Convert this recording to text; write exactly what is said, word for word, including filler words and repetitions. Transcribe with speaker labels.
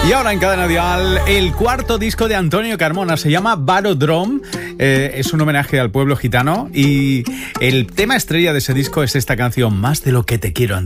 Speaker 1: Y ahora en Cadena Dial, el cuarto disco de Antonio Carmona se llama Barodrome. Eh, es un homenaje al pueblo gitano y el tema estrella de ese disco es esta canción, Más de lo que te quiero.